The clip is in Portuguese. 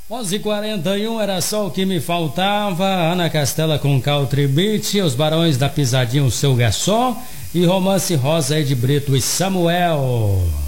11h41 era só o que me faltava. Ana Castela com Country Beat, Os Barões da Pisadinha, o Seu Garçom e Romance Rosa, Ed Brito e Samuel.